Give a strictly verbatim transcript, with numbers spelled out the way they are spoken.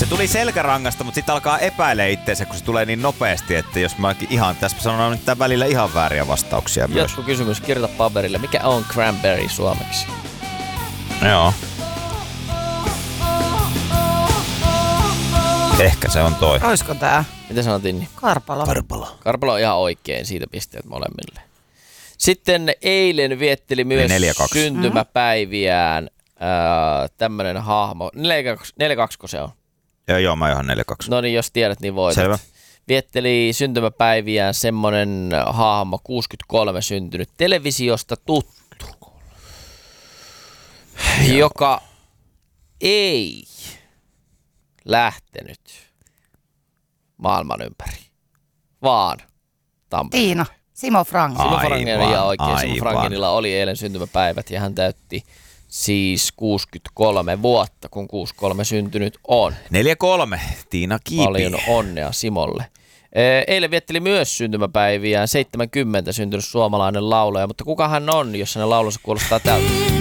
tuli selkärangasta, mutta sitten alkaa epäilee itseensä, kun se tulee niin nopeasti, että jos mä ihan, tässä sanon nyt välillä ihan vääriä vastauksia myös. Jotku kysymys, kirjoita paperille. Mikä on cranberry suomeksi? Joo. Ehkä se on toi. Oisko tää? Mitä sanottiin? Niin? Karpalo. Karpalo. Karpalo on ihan oikein, siitä pisteet molemmille. Sitten eilen vietteli myös syntymäpäiviään ää, tämmönen hahmo. neljä kaksi se on? Joo, joo, mä ihan neljä kaksi. No niin, jos tiedät, niin voitat. Selvä. Vietteli syntymäpäiviään semmonen hahmo, kuusikymmentäkolme syntynyt, televisiosta tuttu, joo. Joka ei lähtenyt maailman ympäri, vaan Tampereen. Tiina. Simo Frangin. Simo Frangin on ihan oikein. Aivan. Simo Franginilla oli eilen syntymäpäivät ja hän täytti siis kuusikymmentäkolme vuotta, kun kuusikymmentäkolme syntynyt on. neljä kolme, Tiina Kiipi. Paljon onnea Simolle. Eilen vietteli myös syntymäpäiviään seitsemänkymmentä syntynyt suomalainen laulaja, mutta kuka hän on, jos hänen laulunsa kuulostaa tältä?